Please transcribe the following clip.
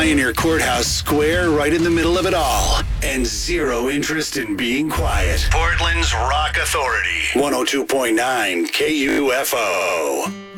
Pioneer Courthouse square right in the middle of it all. And zero interest in being quiet. Portland's Rock Authority. 102.9 KUFO.